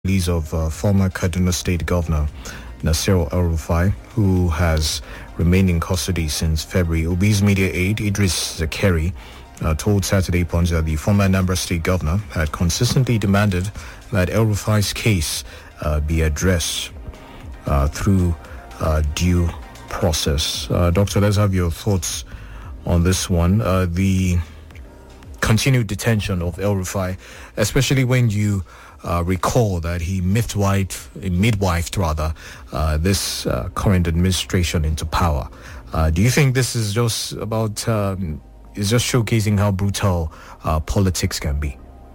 release of former Kaduna State Governor Nasir El-Rufai, who has remained in custody since February. Obi's media aide, Idris Zakeri, told Saturday Punch that the former Anambra State Governor had consistently demanded that El-Rufai's case be addressed through due process. Doctor, let's have your thoughts on this one. The continued detention of El-Rufai, especially when you recall that he midwifed this current administration into power. Do you think this is just about is just showcasing how brutal politics can be?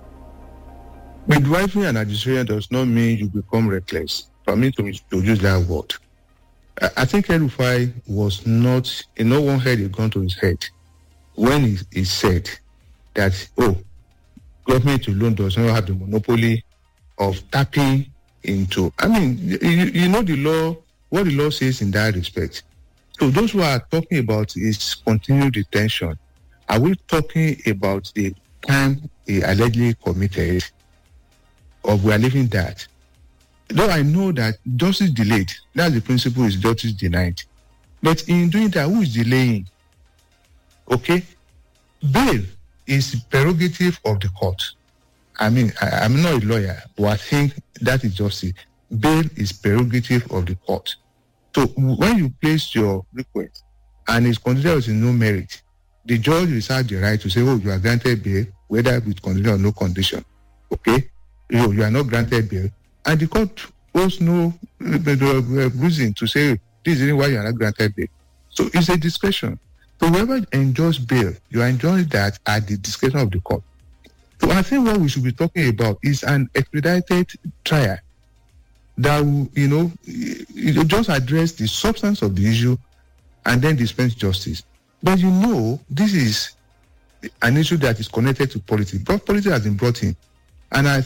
Midwifing an administration does not mean you become reckless. For me to use that word, I think El-Rufai was not, no one had a gun to his head when he said that, government alone does not have the monopoly of tapping into. I mean, you know the law, what the law says in that respect. So those who are talking about is continued detention. Are we talking about the crime he allegedly committed, or we are leaving that? Though I know that justice delayed, that's the principle, is justice denied. But in doing that, who is delaying? Okay? Bail is prerogative of the court. I mean, I'm not a lawyer, but I think that is justice. Bail is prerogative of the court. So when you place your request and it's considered as no merit, the judge reserves the right to say, you are granted bail, whether with condition or no condition. Okay? You are not granted bail. And the court owes no reason to say, this is why you are not granted bail. So it's a discretion. So whoever enjoys bail, you are enjoying that at the discretion of the court. So I think what we should be talking about is an expedited trial that will, just address the substance of the issue and then dispense justice. But this is an issue that is connected to politics. But politics has been brought in. And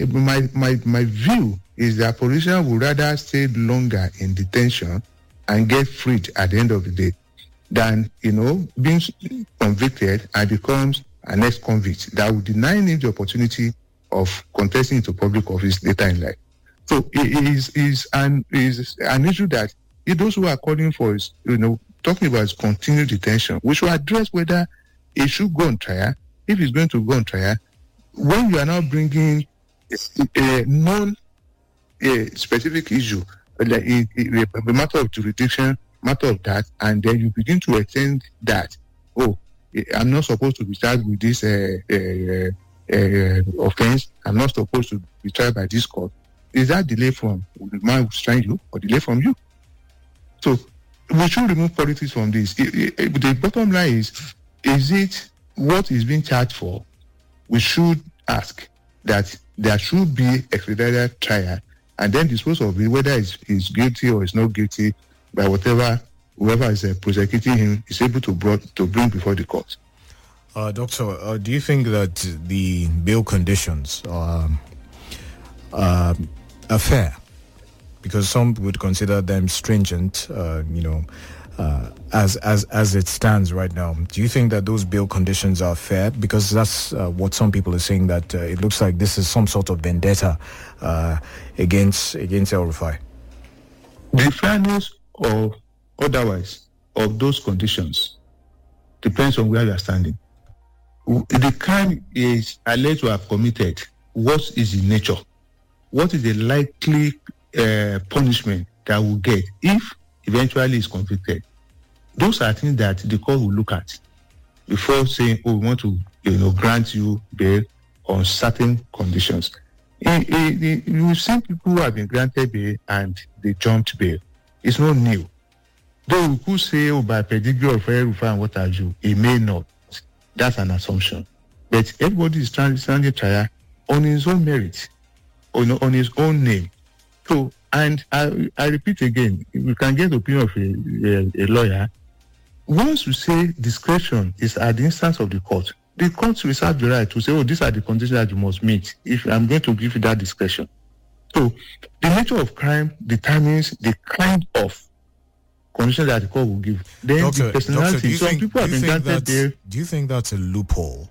my view is that politicians would rather stay longer in detention and get freed at the end of the day than, being convicted and becomes an ex-convict that would deny him the opportunity of contesting into public office later in life. So it is an issue that those who are calling for is, talking about is continued detention. We should address whether it should go on trial. If it's going to go on trial, when you are now bringing a non-specific issue, like a matter of jurisdiction, matter of that, and then you begin to extend that, I'm not supposed to be charged with this offense, I'm not supposed to be tried by this court. Is that delay from the man who's trying you or delay from you? So we should remove politics from this. The bottom line is it what is being charged for? We should ask that there should be expedited trial and then dispose of it, whether he's guilty or is not guilty, by whoever is prosecuting him is able to bring before the court. Doctor, do you think that the bail conditions are fair? Because some would consider them stringent, as it stands right now. Do you think that those bail conditions are fair? Because that's what some people are saying, that it looks like this is some sort of vendetta against El-Rufai. The fairness or otherwise of those conditions depends on where you are standing. The crime is alleged to have committed. What is the nature? What is the likely punishment that will get if eventually is convicted? Those are things that the court will look at before saying, we want to grant you bail on certain conditions. You've seen people who have been granted bail and they jumped bail. It's not new. Though we could say, by pedigree of El-Rufai and what have you, it may not. That's an assumption. But everybody is standing trial on his own merit, on his own name. So, and I repeat again, we can get the opinion of a lawyer. Once you say discretion is at the instance of the court reserve the right to say, these are the conditions that you must meet if I'm going to give you that discretion. So, the nature of crime determines the kind of condition that the court will give. Then Doctor, the personality. Do you think that's a loophole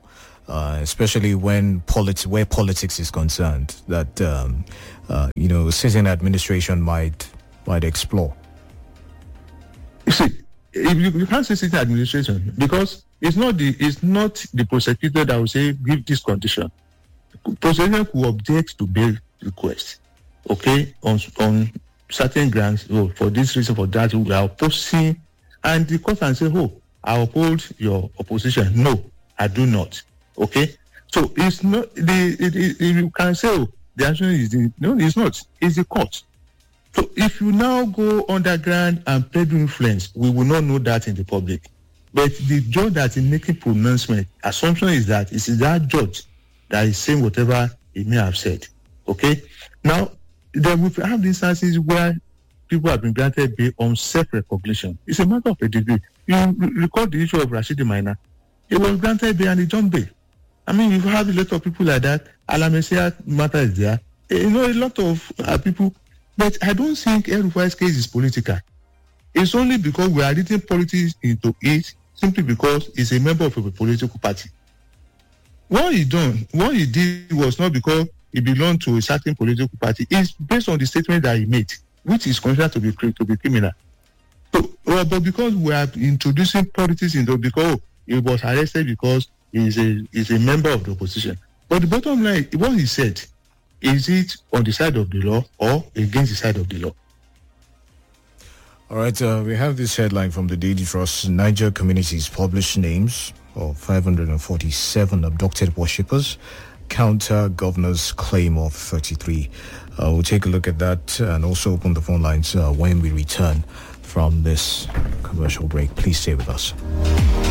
especially when where politics is concerned, that sitting administration might explore? You see, if you can't say sitting administration because it's not the prosecutor that will say give this condition. Prosecutor will object to bail request, okay, on certain grounds. Oh, for this reason, for that, we are opposing, and the court can say, oh, I uphold your opposition. No, I do not. Okay, so it's not you can say, oh, the action is no, it's not. It's the court. So if you now go underground and peddle influence, we will not know that in the public. But the judge that is making pronouncement, assumption is that it is that judge that is saying whatever he may have said. Okay? Now, then we have instances where people have been granted bail on self-recognition. It's a matter of a degree. You recall the issue of Rashidi Maina. He was granted bail and he jumped bail. I mean, you have a lot of people like that. Alamesia matter is there. A lot of people. But I don't think El-Rufai's case is political. It's only because we are reading politics into it simply because he's a member of a political party. What he did was not because he belonged to a certain political party. It's based on the statement that he made, which is considered to be criminal. So, but because we are introducing politics into because he was arrested because he's a member of the opposition. But the bottom line, what he said, is it on the side of the law or against the side of the law? All right, we have this headline from the Daily Trust. Niger communities publish names of 547 abducted worshippers, counter governor's claim of 33. We'll take a look at that and also open the phone lines when we return from this commercial break. Please stay with us.